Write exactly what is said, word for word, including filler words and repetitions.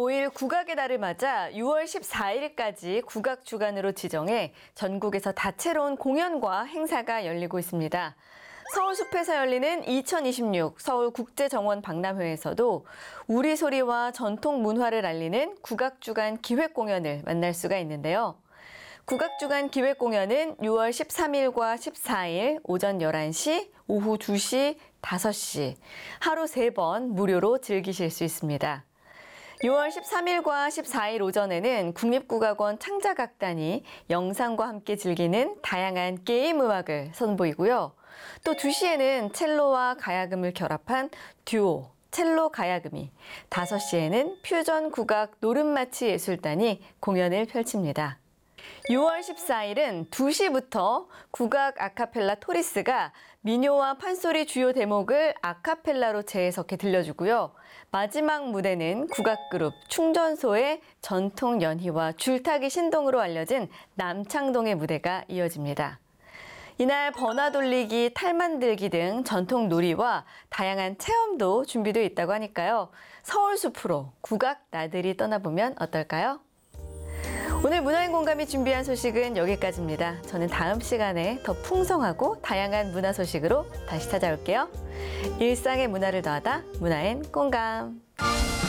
오일 국악의 달을 맞아 유월 십사일까지 국악 주간으로 지정해 전국에서 다채로운 공연과 행사가 열리고 있습니다. 서울숲에서 열리는 이천이십육 서울국제정원 박람회에서도 우리 소리와 전통 문화를 알리는 국악주간 기획공연을 만날 수가 있는데요. 국악주간 기획공연은 유월 십삼일과 십사일 오전 열한 시, 오후 두 시, 다섯 시 하루 세 번 무료로 즐기실 수 있습니다. 유월 십삼일과 십사일 오전에는 국립국악원 창작악단이 영상과 함께 즐기는 다양한 게임 음악을 선보이고요. 또 두 시에는 첼로와 가야금을 결합한 듀오, 첼로 가야금이, 다섯 시에는 퓨전 국악 노름마치 예술단이 공연을 펼칩니다. 유월 십사일은 두 시부터 국악 아카펠라 토리스가 민요와 판소리 주요 대목을 아카펠라로 재해석해 들려주고요. 마지막 무대는 국악그룹 충전소의 전통 연희와 줄타기 신동으로 알려진 남창동의 무대가 이어집니다. 이날 버나 돌리기, 탈 만들기 등 전통 놀이와 다양한 체험도 준비되어 있다고 하니까요. 서울숲으로 국악 나들이 떠나보면 어떨까요? 오늘 문화인 공감이 준비한 소식은 여기까지입니다. 저는 다음 시간에 더 풍성하고 다양한 문화 소식으로 다시 찾아올게요. 일상의 문화를 더하다 문화인 공감.